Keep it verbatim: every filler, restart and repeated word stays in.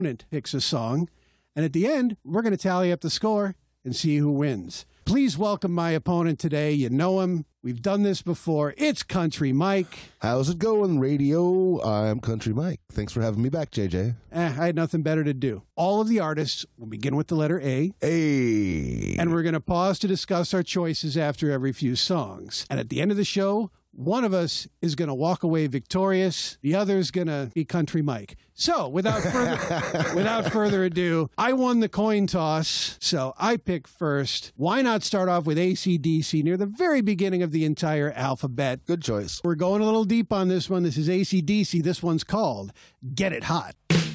opponent picks a song. And at the end, we're going to tally up the score and see who wins. Please welcome my opponent today. You know him. We've done this before. It's Country Mike. How's it going, radio? I'm Country Mike. Thanks for having me back, J J. Eh, I had nothing better to do. All of the artists will begin with the letter A. A. And we're going to pause to discuss our choices after every few songs. And at the end of the show, one of us is going to walk away victorious. The other is going to be Country Mike. So, without further, without further ado, I won the coin toss, so I pick first. Why not start off with A C D C near the very beginning of the entire alphabet? Good choice. We're going a little deep on this one. This is A C D C. This one's called Get It Hot.